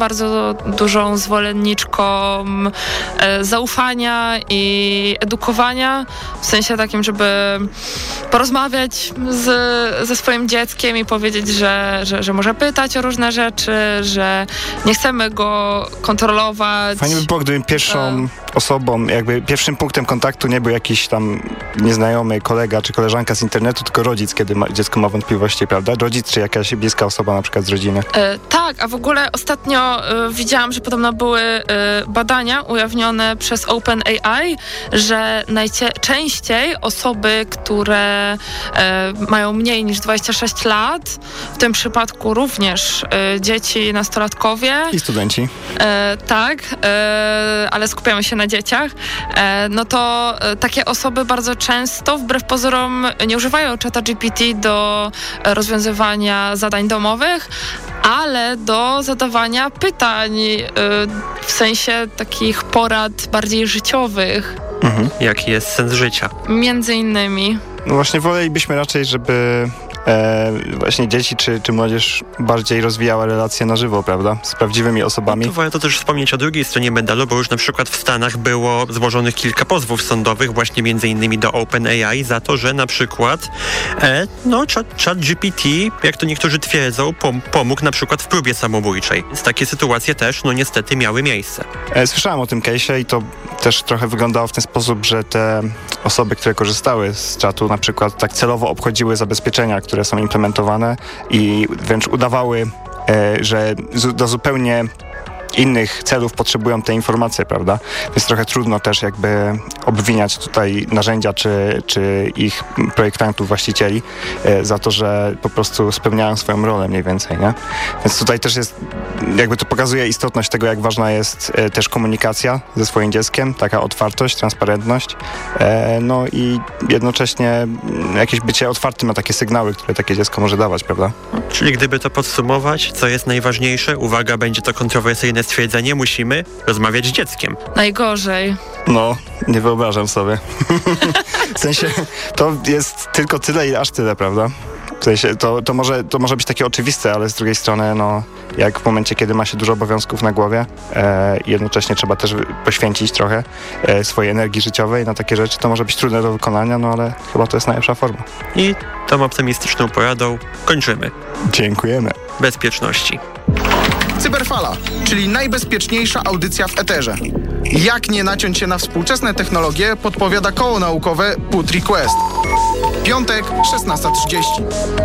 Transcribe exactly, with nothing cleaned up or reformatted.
bardzo dużą zwolenniczką e, zaufania i edukowania, w sensie takim, żeby porozmawiać z, ze swoim dzieckiem i powiedzieć, że, że, że może pytać o różne rzeczy, że nie chcemy go kontrolować. Fajnie by było, gdyby pierwszą osobą, jakby pierwszym punktem kontaktu nie był jakiś tam nieznajomy kolega czy koleżanka z internetu, tylko rodzic, kiedy ma, dziecko ma wątpliwości, prawda? Rodzic czy jakaś bliska osoba na przykład z rodziny. E, tak, a w ogóle ostatnio e, widziałam, że podobno były e, badania ujawnione przez OpenAI, że najczęściej osoby, które e, mają mniej niż dwadzieścia sześć lat, w tym przypadku również e, dzieci, nastolatkowie. I studenci. E, tak, e, ale skupiamy się na dzieciach. E, no to e, takie osoby bardzo często, wbrew pozorom, nie używają czata G P T do e, rozwiązywania zadań domowych, ale do zadawania pytań, e, w sensie takich porad bardziej życiowych. Mhm. Jaki jest sens życia? Między innymi. No właśnie wolelibyśmy raczej, żeby e, właśnie dzieci czy, czy młodzież bardziej rozwijała relacje na żywo, prawda? Z prawdziwymi osobami. Tu warto też wspomnieć o drugiej stronie medalu, bo już na przykład w Stanach było złożonych kilka pozwów sądowych właśnie między innymi do OpenAI za to, że na przykład e, no chat, chat G P T, jak to niektórzy twierdzą, pom- pomógł na przykład w próbie samobójczej. Więc takie sytuacje też, no niestety miały miejsce. E, słyszałem o tym case'ie i to też trochę wyglądało w ten sposób, że te osoby, które korzystały z czatu, na przykład tak celowo obchodziły zabezpieczenia, które są implementowane i wręcz udawały, e, że z, do zupełnie innych celów potrzebują te informacje, prawda? Więc trochę trudno też jakby obwiniać tutaj narzędzia czy, czy ich projektantów, właścicieli e, za to, że po prostu spełniają swoją rolę mniej więcej, nie? Więc tutaj też jest, jakby to pokazuje istotność tego, jak ważna jest e, też komunikacja ze swoim dzieckiem, taka otwartość, transparentność, e, no i jednocześnie jakieś bycie otwartym na takie sygnały, które takie dziecko może dawać, prawda? Czyli gdyby to podsumować, co jest najważniejsze, uwaga, będzie to kontrowersyjne stwierdzenie, musimy rozmawiać z dzieckiem. Najgorzej. No, nie wyobrażam sobie. W sensie, to jest tylko tyle i aż tyle, prawda? W sensie, to, to, może, to może być takie oczywiste, ale z drugiej strony, no, jak w momencie, kiedy ma się dużo obowiązków na głowie e, i jednocześnie trzeba też poświęcić trochę e, swojej energii życiowej na takie rzeczy, to może być trudne do wykonania, no ale chyba to jest najlepsza forma. I tą optymistyczną poradą kończymy. Dziękujemy. Bezpieczności. Cyberfala, czyli najbezpieczniejsza audycja w eterze. Jak nie naciąć się na współczesne technologie, podpowiada koło naukowe Put Request. Piątek, szesnasta trzydzieści.